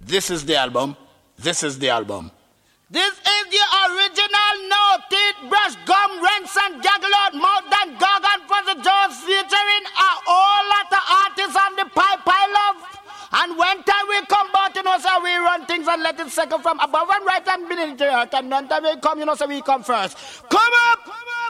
This is the album. This is the album. This is the original No Teeth Brush Gum Rinse and Gaggle Out Mouth and Gargan for the Jones featuring a whole lot of artists on the pipe I love. And when time we come back, you know, so we run things and let it settle from above and right and beneath the earth. And when time we come, you know, so we come first. Come up!